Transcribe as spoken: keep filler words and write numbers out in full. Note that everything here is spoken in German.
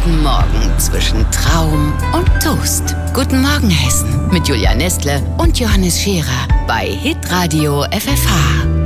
Jeden Morgen zwischen Traum und Toast. Guten Morgen Hessen mit Julia Nestle und Johannes Scherer bei Hitradio F F H.